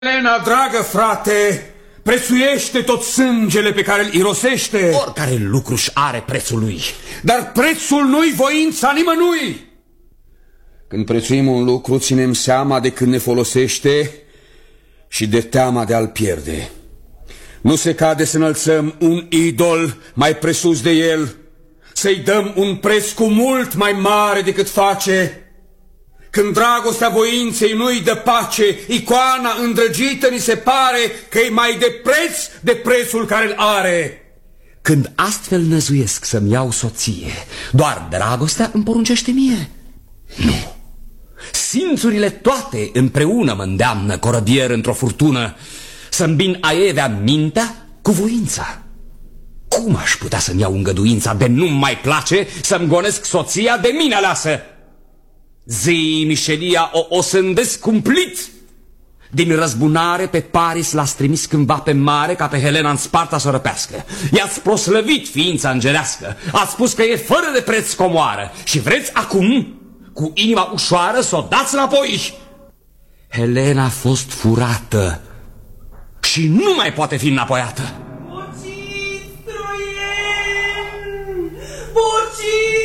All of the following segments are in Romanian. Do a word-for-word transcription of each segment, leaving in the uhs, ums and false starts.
Helena, dragă frate, prețuiește tot sângele pe care îl irosește. Oricare lucru își are prețul lui. Dar prețul nu-i voința nimănui. Când prețuim un lucru, ținem seama de când ne folosește și de teama de a-l pierde. Nu se cade să înălțăm un idol mai presus de el, să-i dăm un preț cu mult mai mare decât face. Când dragostea voinței nu-i dă pace, icoana îndrăgită ni se pare că e mai de preț de prețul care îl are. Când astfel năzuiesc să-mi iau soție, doar dragostea îmi poruncește mie? Nu. Simțurile toate împreună mă îndeamnă, corăbier într-o furtună, să-mi bin aievea mintea cu voința. Cum aș putea să-mi iau îngăduința de nu-mi mai place să-mi gonesc soția de mine aleasă? Zei Mișelia o osândesc cumplit. Din răzbunare pe Paris l-ați trimis cândva pe mare ca pe Helena în Sparta să o răpească. I-ați proslăvit ființa îngerească, ați spus că e fără de preț comoară și vreți acum, cu inima ușoară, să o dați înapoi. Helena a fost furată și nu mai poate fi înapoiată. Bociți, troieni! Bociți!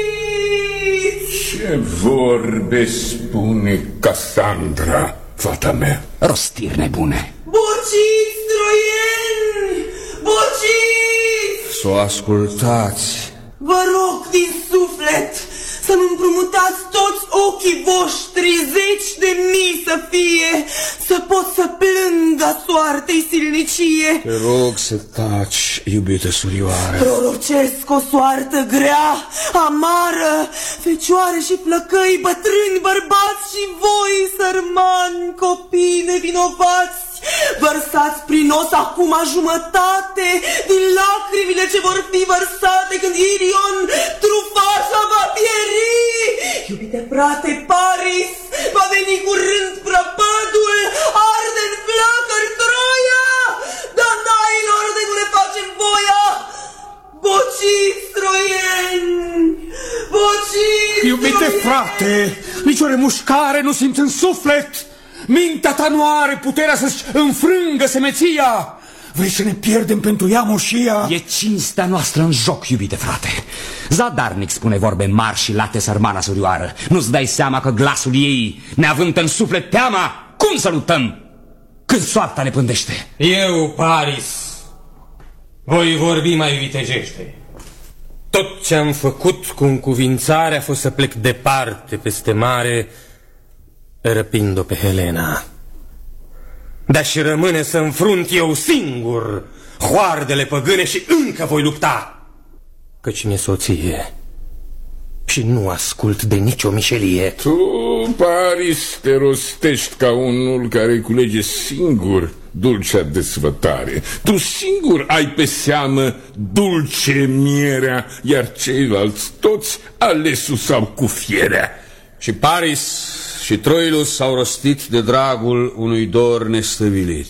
Ce vorbe spune Casandra, fata mea? Rostiri nebune. Bociți, troieni! Bociți! Să o ascultați. Vă rog din suflet să-mi împrumutați toți ochii voștri, zeci de mii să fie, să pot să plâng a soartei silnicie. Te rog să taci, iubite surioară. Prorocesc o soartă grea, amară, fecioare și flăcăi, bătrâni, bărbați și voi, sărmani, copii nevinovați, vărsați prin os acum jumătate din lacrimile ce vor fi vărsate când Irion, trufașa, va pieri. Iubite frate, Paris, va veni curând prăpădul, arde în flacări Troia, danailor de nu le facem voia. Bociți, troieni! Bociți, Iubite troieni! frate, nici o remușcare nu simt în suflet. Mintea ta nu are puterea să-și înfrângă semeția. Vrei să ne pierdem pentru ea moșia? E cinstea noastră în joc, iubite frate. Zadarnic spune vorbe mari și late sărmana surioară. Nu-ți dai seama că glasul ei, neavând în suflet teama, cum să luptăm când soarta ne pândește? Eu, Paris, voi vorbi mai vitejește. Tot ce-am făcut cu încuvințare a fost să plec departe peste mare, răpind-o pe Helena. Dar și rămâne să înfrunt eu singur hoardele păgâne și încă voi lupta, căci mi-e soție și nu ascult de nicio mișelie. Tu, Paris, te rostești ca unul care culege singur dulcea desfătare. Tu singur ai pe seamă dulce mierea, iar ceilalți toți alesul sau cu fierea. Și Paris și Troilus s-au rostit de dragul unui dor nestăvilit.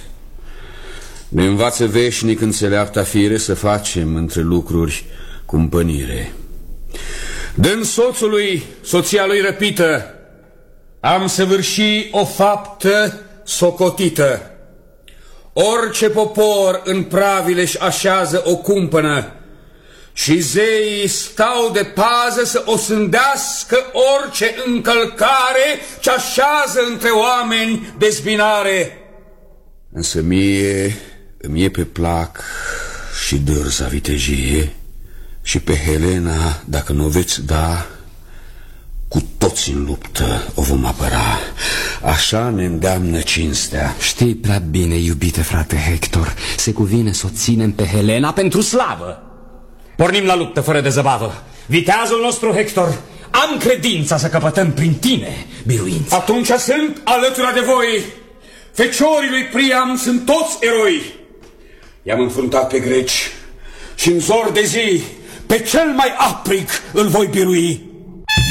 Ne învață veșnic înțeleapta fire să facem între lucruri cumpănire. Dând soțului soția lui răpită, am săvârși o faptă socotită. Orice popor în pravile-și așează o cumpănă și zeii stau de pază să osândească orice încălcare ce așează între oameni dezbinare. Însă mie îmi e pe plac și dârza vitejie și pe Helena, dacă nu o veți da, cu toți în luptă o vom apăra. Așa ne îndeamnă cinstea. Știi prea bine, iubite frate Hector, se cuvine să o ținem pe Helena pentru slavă. Pornim la luptă fără de zăbavă. Viteazul nostru, Hector, am credința să căpătăm prin tine biruința. Atunci sunt alături de voi. Feciorii lui Priam sunt toți eroi. I-am înfruntat pe greci și în zor de zi pe cel mai aprig îl voi birui.